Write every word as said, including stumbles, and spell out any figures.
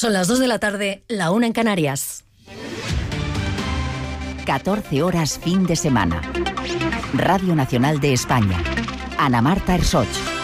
Son las dos de la tarde, la una en Canarias. catorce horas fin de semana. Radio Nacional de España. Ana Marta Ersoch.